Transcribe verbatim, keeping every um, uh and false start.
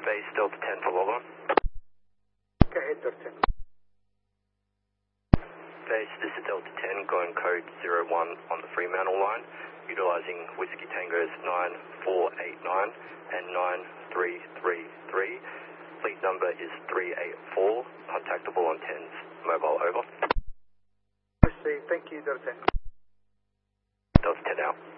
Base Delta ten for log on. Go ahead, Delta ten. Base, this is Delta ten, going code zero one on the Fremantle line, utilising Whiskey Tangos nine four eight nine and nine three three three. Fleet number is three eight four, contactable on tens, mobile over. Received, thank you, Delta ten. Delta ten out.